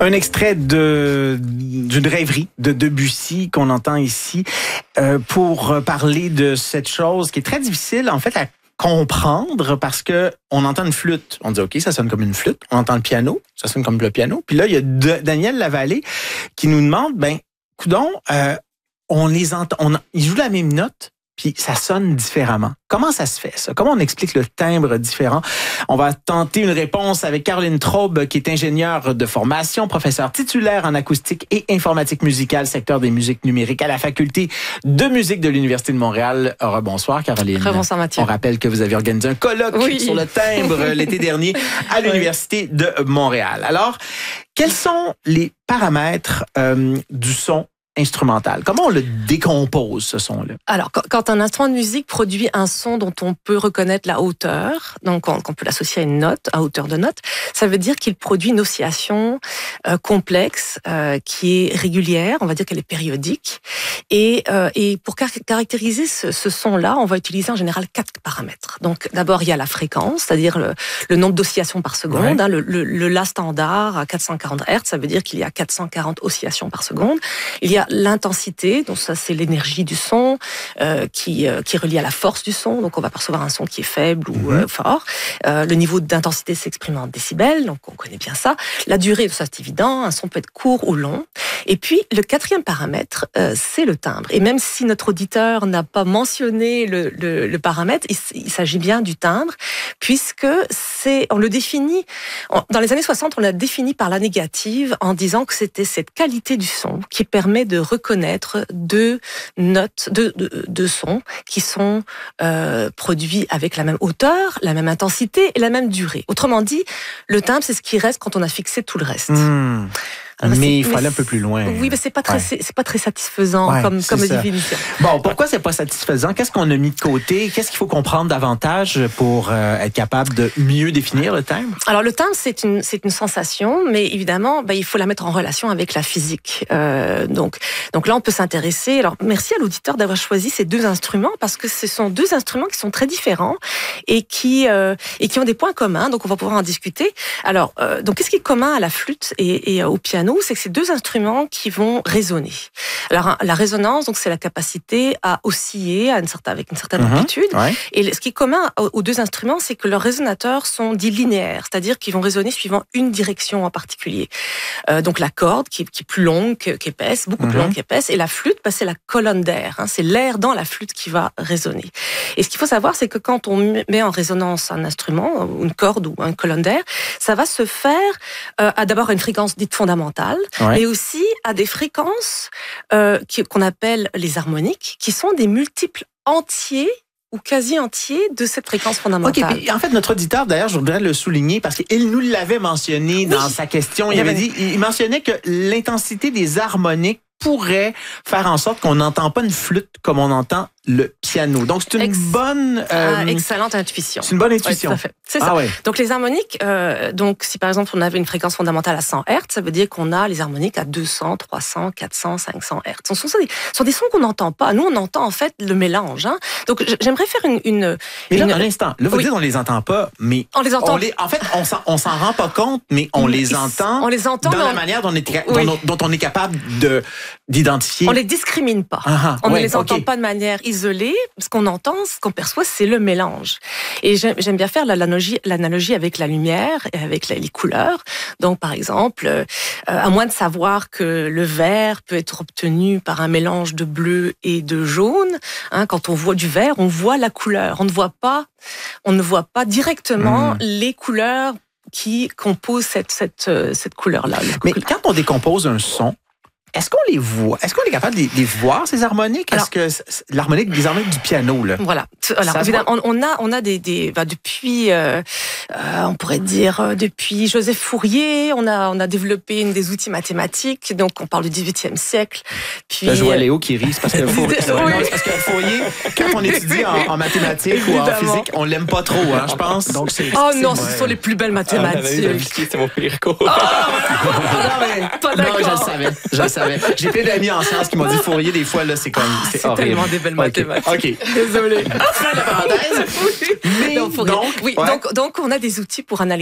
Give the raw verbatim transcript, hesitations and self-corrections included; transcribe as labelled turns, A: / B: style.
A: Un extrait de d'une rêverie de Debussy qu'on entend ici euh, pour parler de cette chose qui est très difficile en fait à comprendre parce que on entend une flûte, on dit ok ça sonne comme une flûte, on entend le piano, ça sonne comme le piano, puis là il y a de, Daniel Lavallée qui nous demande ben coudonc, euh, on les entend, on, ils jouent la même note. Puis ça sonne différemment. Comment ça se fait, ça? Comment on explique le timbre différent? On va tenter une réponse avec Caroline Traube, qui est ingénieure de formation, professeure titulaire en acoustique et informatique musicale, secteur des musiques numériques à la Faculté de musique de l'Université de Montréal. Bonsoir, Caroline.
B: Bonsoir, Mathieu.
A: On rappelle que vous avez organisé un colloque oui. sur le timbre l'été dernier à l'Université oui. de Montréal. Alors, quels sont les paramètres euh, du son instrumental? Comment on le décompose, ce son-là?
B: Alors, quand un instrument de musique produit un son dont on peut reconnaître la hauteur, donc on, on peut l'associer à une note, à hauteur de note, ça veut dire qu'il produit une oscillation euh, complexe, euh, qui est régulière, on va dire qu'elle est périodique. Et, euh, et pour car- caractériser ce, ce son-là, on va utiliser en général quatre paramètres. Donc, d'abord, il y a la fréquence, c'est-à-dire le, le nombre d'oscillations par seconde. Ouais. Hein, le, le, le La standard à quatre cent quarante hertz, ça veut dire qu'il y a quatre cent quarante oscillations par seconde. Il y a l'intensité, donc ça c'est l'énergie du son euh, qui euh, qui est reliée à la force du son, donc on va percevoir un son qui est faible ou mmh. euh, fort. Euh, le niveau d'intensité s'exprime en décibels, donc on connaît bien ça. La durée, ça c'est évident, un son peut être court ou long. Et puis le quatrième paramètre, euh, c'est le timbre. Et même si notre auditeur n'a pas mentionné le, le, le paramètre, il, il s'agit bien du timbre, puisque c'est, on le définit, on, dans les années soixante, on l'a défini par la négative en disant que c'était cette qualité du son qui permet de reconnaître deux notes, deux, deux, deux sons qui sont euh, produits avec la même hauteur, la même intensité et la même durée. Autrement dit, le timbre, c'est ce qui reste quand on a fixé tout le reste.
A: Mmh. Alors, mais il faut aller un peu plus loin.
B: Oui, mais c'est pas très, ouais. c'est, c'est pas très satisfaisant ouais, comme, comme définition.
A: Bon, pourquoi c'est pas satisfaisant? Qu'est-ce qu'on a mis de côté? Qu'est-ce qu'il faut comprendre davantage pour euh, être capable de mieux définir le timbre?
B: Alors, le timbre, c'est une, c'est une sensation, mais évidemment, ben, il faut la mettre en relation avec la physique. Euh, donc, donc là, on peut s'intéresser. Alors, merci à l'auditeur d'avoir choisi ces deux instruments parce que ce sont deux instruments qui sont très différents et qui, euh, et qui ont des points communs. Donc, on va pouvoir en discuter. Alors, euh, donc, qu'est-ce qui est commun à la flûte et, et au piano? C'est que c'est deux instruments qui vont résonner. Alors, la résonance, donc, c'est la capacité à osciller à une certaine, avec une certaine
A: mmh,
B: amplitude.
A: Ouais.
B: Et ce qui est commun aux deux instruments, c'est que leurs résonateurs sont dits linéaires, c'est-à-dire qu'ils vont résonner suivant une direction en particulier. Euh, donc, la corde, qui, qui est plus longue qu'épaisse, beaucoup mmh. plus longue qu'épaisse, et la flûte, bah, c'est la colonne d'air. Hein, c'est l'air dans la flûte qui va résonner. Et ce qu'il faut savoir, c'est que quand on met en résonance un instrument, une corde ou une colonne d'air, ça va se faire euh, à d'abord une fréquence dite fondamentale, Ouais. mais aussi à des fréquences euh, qu'on appelle les harmoniques, qui sont des multiples entiers ou quasi entiers de cette fréquence fondamentale.
A: OK, en fait, notre auditeur, d'ailleurs, je voudrais le souligner parce qu'il nous l'avait mentionné oui. dans sa question. Il, il avait dit, il mentionnait que l'intensité des harmoniques pourrait faire en sorte qu'on n'entend pas une flûte comme on entend le piano. Donc, c'est une Ex- bonne...
B: Euh, ah, excellente intuition.
A: C'est une bonne intuition.
B: Ouais, tout à fait. C'est
A: ah,
B: ça.
A: Ouais.
B: Donc, les harmoniques, euh, donc, si par exemple, on avait une fréquence fondamentale à cent hertz, ça veut dire qu'on a les harmoniques à deux cents, trois cents, quatre cents, cinq cents hertz. Ce sont, ce sont des sons qu'on n'entend pas. Nous, on entend en fait le mélange. Hein. Donc, j'aimerais faire une... une
A: mais là,
B: une...
A: un instant. Là, vous oui. dites on les entend pas, mais...
B: On les entend.
A: On les, en fait, on s'en, on s'en rend pas compte, mais on
B: mais
A: les entend,
B: on les entend
A: dans la
B: on...
A: manière dont on, est, oui. dont, dont on est capable de, d'identifier.
B: On les discrimine pas.
A: Ah,
B: on
A: ouais,
B: ne les entend
A: okay.
B: pas de manière isolée. Ce qu'on entend, ce qu'on perçoit, c'est le mélange. Et j'aime, j'aime bien faire l'analogie, l'analogie avec la lumière et avec les couleurs. Donc, par exemple, euh, à moins de savoir que le vert peut être obtenu par un mélange de bleu et de jaune, hein, quand on voit du vert, on voit la couleur. On ne voit pas, on ne voit pas directement mmh. les couleurs qui composent cette, cette, cette couleur-là.
A: Mais quand on décompose un son, est-ce qu'on les voit? Est-ce qu'on est capable de les voir, ces harmoniques? Alors, est-ce que l'harmonique, des harmoniques du piano, là?
B: Voilà. Alors, évidemment, on, on a, on a des, des bah, depuis, euh, euh, on pourrait dire, euh, depuis Joseph Fourier, on a, on a développé une des outils mathématiques. Donc, on parle du dixhuitième siècle. Puis,
A: là, je vois Léo qui rit, c'est parce que Fourier, oui. non, c'est parce que Fourier, quand on étudie en, en mathématiques ou en physique, on l'aime pas trop, hein, je pense. Donc, c'est,
B: oh
A: c'est
B: non, ce sont les plus belles mathématiques.
C: Ah, c'était mon pire cours.
B: Oh,
A: non, mais, pas d'accord. Non, je le savais, je le savais. J'ai plein d'amis en sciences qui m'ont dit Fourier, des fois, là, c'est comme,
B: ah,
A: c'est,
B: c'est
A: horrible.
B: tellement des belles mathématiques.
A: OK.
B: Désolée.
A: Fin de la parenthèse.
B: Oui.
A: Mais,
B: donc,
A: donc,
B: oui,
A: ouais.
B: donc, donc, on a des outils pour analyser